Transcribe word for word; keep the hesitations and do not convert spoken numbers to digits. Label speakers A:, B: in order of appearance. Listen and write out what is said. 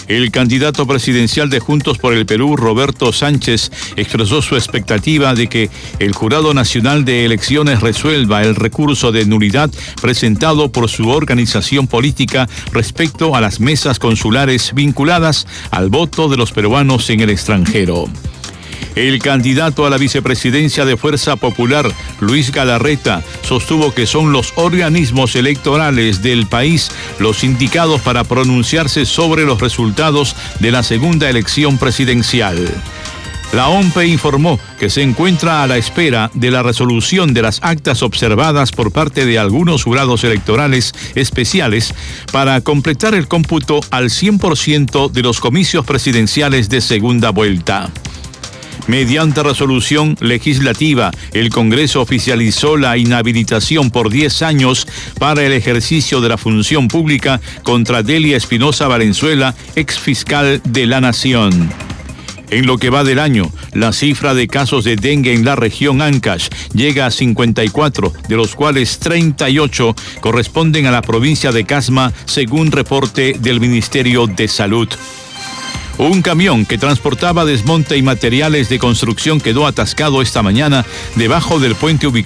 A: El candidato presidencial de Juntos por el Perú, Roberto Sánchez, expresó su expectativa de que el Jurado Nacional de Elecciones resuelva el recurso de nulidad presentado por su organización política respecto a las mesas consulares vinculadas al voto de los peruanos en el extranjero. El candidato a la vicepresidencia de Fuerza Popular, Luis Galarreta, sostuvo que son los organismos electorales del país los indicados para pronunciarse sobre los resultados de la segunda elección presidencial. La O M P E informó que se encuentra a la espera de la resolución de las actas observadas por parte de algunos jurados electorales especiales para completar el cómputo al cien por ciento de los comicios presidenciales de segunda vuelta. Mediante resolución legislativa, el Congreso oficializó la inhabilitación por diez años para el ejercicio de la función pública contra Delia Espinosa Valenzuela, exfiscal de la Nación. En lo que va del año, la cifra de casos de dengue en la región Ancash llega a cincuenta y cuatro, de los cuales treinta y ocho corresponden a la provincia de Casma, según reporte del Ministerio de Salud. Un camión que transportaba desmonte y materiales de construcción quedó atascado esta mañana debajo del puente ubicado